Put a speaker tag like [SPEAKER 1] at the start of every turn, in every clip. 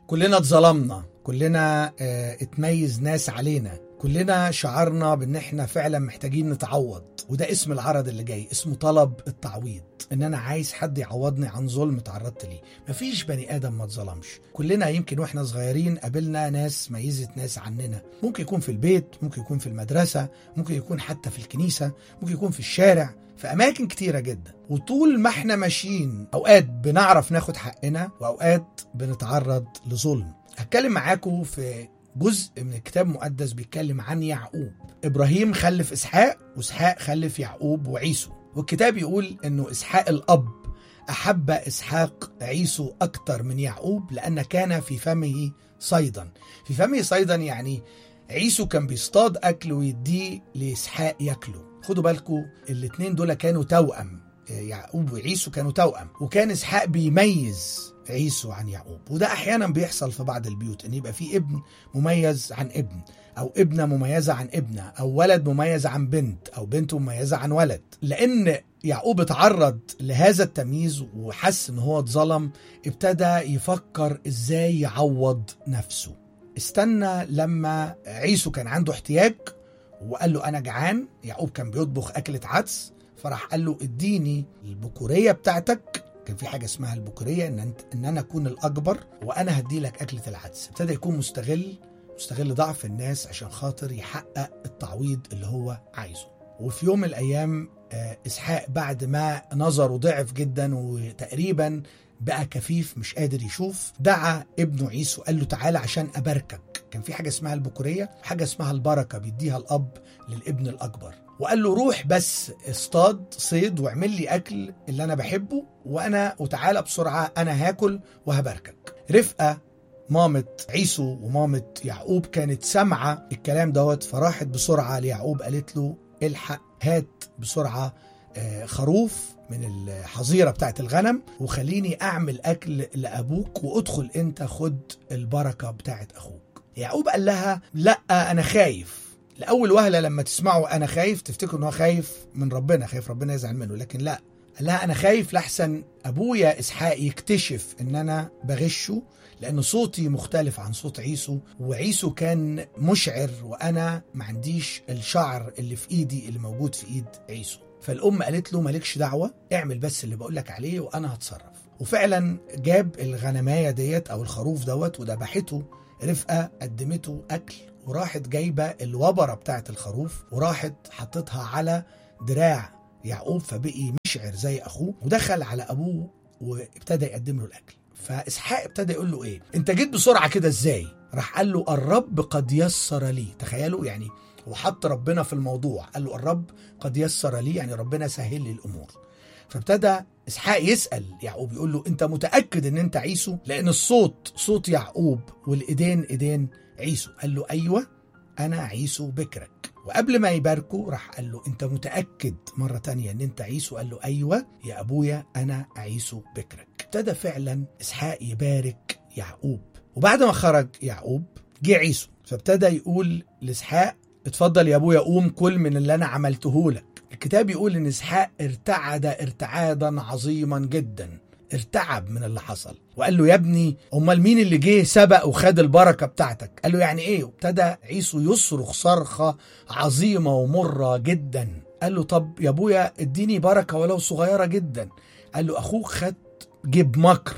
[SPEAKER 1] كلنا اتظلمنا، كلنا اتميز ناس علينا، كلنا شعرنا بان احنا فعلا محتاجين نتعوض. وده اسم العرض اللي جاي، اسمه طلب التعويض، ان انا عايز حد يعوضني عن ظلم تعرضت ليه. مفيش بني ادم ما اتظلمش. كلنا يمكن واحنا صغيرين قابلنا ناس ميزت ناس عننا، ممكن يكون في البيت، ممكن يكون في المدرسة، ممكن يكون حتى في الكنيسة، ممكن يكون في الشارع، في أماكن كتيرة جدا. وطول ما احنا ماشيين أوقات بنعرف ناخد حقنا، وأوقات بنتعرض لظلم. هتكلم معاكم في جزء من الكتاب المقدس بيتكلم عن يعقوب. إبراهيم خلف إسحاق، وإسحاق خلف يعقوب وعيسو. والكتاب يقول إنه إسحاق الأب أحب إسحاق عيسو أكتر من يعقوب، لأن كان في فمه صيدا. في فمه صيدا يعني عيسو كان بيصطاد أكل ويديه لإسحاق يأكله. خدوا بالكم الاتنين دول كانوا توأم، يعقوب وعيسو كانوا توأم، وكان إسحاق بيميز عيسو عن يعقوب. وده أحيانا بيحصل في بعض البيوت، إن يبقى في ابن مميز عن ابن، أو ابنة مميزة عن ابنة، أو ولد مميز عن بنت، أو بنت مميزة عن ولد. لأن يعقوب اتعرض لهذا التمييز وحس إن هو اتظلم، ابتدى يفكر إزاي يعوض نفسه. استنى لما عيسو كان عنده احتياج وقال له أنا جعان. يعقوب كان بيطبخ أكلة عدس، فراح قال له اديني البكورية بتاعتك. كان في حاجة اسمها البكورية، إن أنا أكون الأكبر وأنا هدي لك أكلة العدس. ابتدى يكون مستغل ضعف الناس عشان خاطر يحقق التعويض اللي هو عايزه. وفي يوم من الأيام إسحاق بعد ما نظره ضعف جدا وتقريبا بقى كفيف مش قادر يشوف، دعا ابنه عيسو قال له تعالى عشان أباركك. كان في حاجة اسمها البكورية، حاجة اسمها البركة بيديها الأب للابن الأكبر. وقال له روح بس اصطاد صيد واعمل لي أكل اللي أنا بحبه، وتعالى بسرعة أنا هاكل وهباركك. رفقة مامة عيسو ومامة يعقوب كانت سامعة الكلام دوت، فراحت بسرعة ليعقوب قالت له الحق هات بسرعة خروف من الحظيرة بتاعت الغنم، وخليني أعمل أكل لأبوك، وأدخل أنت خد البركة بتاعت أخوك. يعقوب قال لها لا أنا خايف. لأول وهلة لما تسمعوا أنا خايف تفتكروا أنه خايف من ربنا، خايف ربنا يزعل منه، لكن لا، قال لها أنا خايف لحسن أبويا إسحاق يكتشف أن أنا بغشه، لأن صوتي مختلف عن صوت عيسو، وعيسو كان مشعر وأنا ما عنديش الشعر اللي في إيدي اللي موجود في إيد عيسو. فالأم قالت له مالكش دعوة، اعمل بس اللي بقولك عليه وأنا هتصرف. وفعلا جاب الغنماية ديت أو الخروف دوت وذبحته. رفقة قدمته أكل، وراحت جايبة الوبرة بتاعت الخروف وراحت حطتها على دراع يعقوب، فبقي مشعر زي أخوه، ودخل على أبوه وابتدى يقدم له الأكل. فإسحاق ابتدى يقول له إيه أنت جيت بسرعة كده إزاي؟ راح قال له الرب قد يسر لي. تخيلوا يعني وحط ربنا في الموضوع، قال له الرب قد يسر لي، يعني ربنا سهل لي الأمور. فابتدى إسحاق يسأل يعقوب يقول له أنت متأكد أن أنت عيسو؟ لأن الصوت صوت يعقوب والإيدين إيدين عيسو. قال له أيوة أنا عيسو بكرك. وقبل ما يباركه راح قال له أنت متأكد مرة تانية أن أنت عيسو؟ قال له أيوة يا أبويا أنا عيسو بكرك. ابتدى فعلا إسحاق يبارك يعقوب. وبعد ما خرج يعقوب جه عيسو، فابتدى يقول لإسحاق اتفضل يا أبويا قوم كل من اللي أنا عملته لك. الكتاب يقول إن إسحاق ارتعد ارتعادا عظيما جدا، ارتعب من اللي حصل، وقال له يا ابني امال مين اللي جه سبق وخد البركه بتاعتك؟ قال له يعني ايه؟ وابتدى عيسو يصرخ صرخه عظيمه ومره جدا. قال له طب يا ابويا اديني بركه ولو صغيره جدا. قال له اخوك خد جيب مكر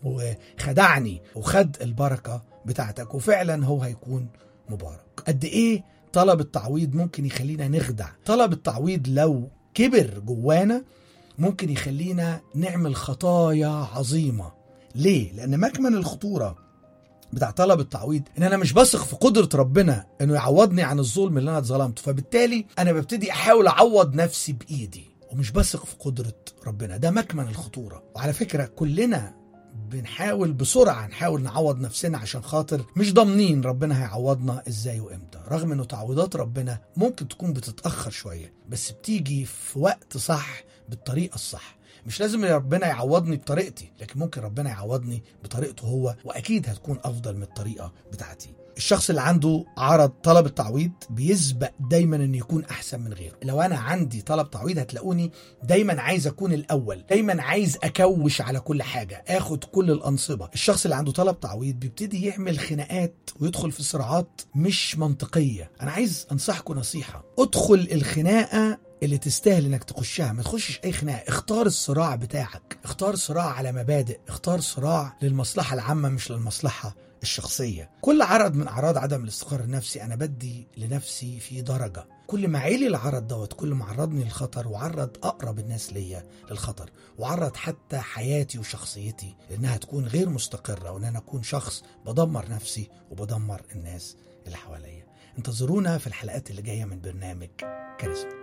[SPEAKER 1] وخدعني وخد البركه بتاعتك، وفعلا هو هيكون مبارك. قد ايه طلب التعويض ممكن يخلينا نخدع. طلب التعويض لو كبر جوانا ممكن يخلينا نعمل خطايا عظيمة. ليه؟ لأن مكمن الخطورة بتاع طلب التعويض إن أنا مش بثق في قدرة ربنا إنه يعوضني عن الظلم اللي أنا اتظلمته، فبالتالي أنا ببتدي أحاول أعوض نفسي بإيدي ومش بثق في قدرة ربنا. ده مكمن الخطورة. وعلى فكرة كلنا بنحاول بسرعة نعوض نفسنا عشان خاطر مش ضامنين ربنا هيعوضنا ازاي وامتى، رغم انه تعويضات ربنا ممكن تكون بتتأخر شوية بس بتيجي في وقت صح بالطريقة الصح. مش لازم ربنا يعوضني بطريقتي، لكن ممكن ربنا يعوضني بطريقته هو، واكيد هتكون افضل من الطريقة بتاعتي. الشخص اللي عنده عرض طلب التعويض بيسبق دايما ان يكون احسن من غيره. لو انا عندي طلب تعويض هتلاقوني دايما عايز اكون الاول، دايما عايز اكوش على كل حاجة، اخد كل الانصبة. الشخص اللي عنده طلب تعويض بيبتدي يعمل خناقات ويدخل في صراعات مش منطقية. انا عايز انصحكم نصيحة، ادخل الخناقة اللي تستاهل انك تخشها، ما تخشش اي خناقه. اختار الصراع بتاعك، اختار صراع على مبادئ، اختار صراع للمصلحه العامه مش للمصلحه الشخصيه. كل عرض من اعراض عدم الاستقرار النفسي انا بدي لنفسي في درجه. كل ما عيلي العرض دوت، كل ما عرضني للخطر، وعرض اقرب الناس ليا للخطر، وعرض حتى حياتي وشخصيتي انها تكون غير مستقره، وان انا اكون شخص بدمر نفسي وبدمر الناس اللي حواليا. انتظرونا في الحلقات اللي جايه من برنامج كاريزما.